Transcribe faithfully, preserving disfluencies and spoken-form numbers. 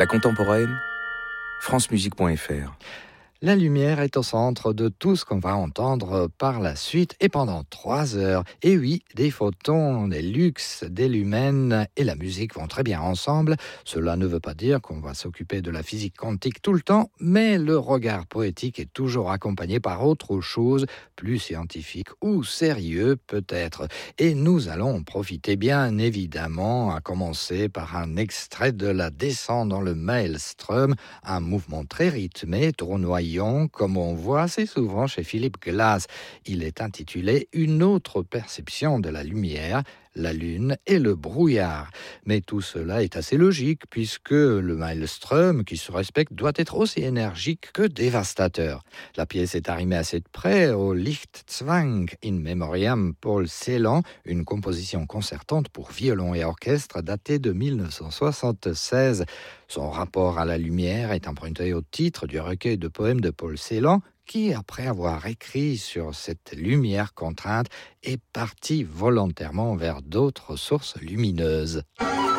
La contemporaine, francemusique point f r. La lumière est au centre de tout ce qu'on va entendre par la suite et pendant trois heures. Et oui, des photons, des luxes, des lumens et la musique vont très bien ensemble. Cela ne veut pas dire qu'on va s'occuper de la physique quantique tout le temps, mais le regard poétique est toujours accompagné par autre chose, plus scientifique ou sérieux peut-être. Et nous allons en profiter bien évidemment, à commencer par un extrait de la descente dans le Maelstrom, un mouvement très rythmé, tournoyant, comme on voit assez souvent chez Philip Glass. Il est intitulé « Une autre perception de la lumière ». La lune et le brouillard. Mais tout cela est assez logique puisque le Maelstrom, qui se respecte, doit être aussi énergique que dévastateur. La pièce est arrimée assez de près au Lichtzwang in Memoriam Paul Celan, une composition concertante pour violon et orchestre datée de mille neuf cent soixante-seize. Son rapport à la lumière est emprunté au titre du recueil de poèmes de Paul Celan, qui, après avoir écrit sur cette lumière contrainte, est parti volontairement vers d'autres sources lumineuses.